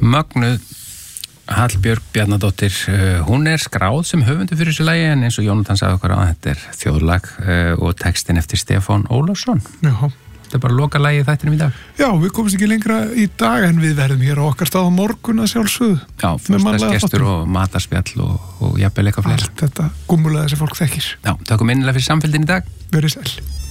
Mögnuð Hallbjörg Bjarnadóttir, hún skráð sem höfundur fyrir þessu lagi en eins og Jónatan sagði okkur að þetta þjóðlag og textin eftir Stefán Ólafsson. Já. Þetta bara loka lagið þættinum í dag. Já, við komumst ekki lengra í dag en við verðum hér á okkar stað á morgun að sjálfsögðu. Já, föstudagsgestur og matarspjall og jafnvel eitthvað fleira. Allt þetta gúmmulega þessi fólk þekkir. Já, takkum innilega fyrir samfélgin í dag. Verið sæl.